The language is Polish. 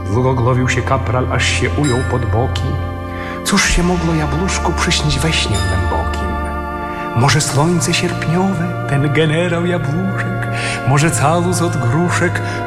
Długogłowił się kapral, aż się ujął pod boki. Cóż się mogło jabłuszku przyśnić we śnie głębokim? Może słońce sierpniowe, ten generał jabłuszek, może calus od gruszek,